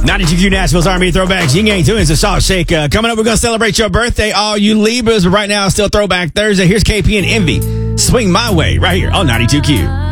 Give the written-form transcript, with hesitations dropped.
92Q Nashville's R&B Throwbacks. Yin Yang 2 is a Salt Shake. Coming up, we're going to celebrate your birthday, all you Libras. But right now, it's still Throwback Thursday. Here's KP and Envy. Swing My Way right here on 92Q.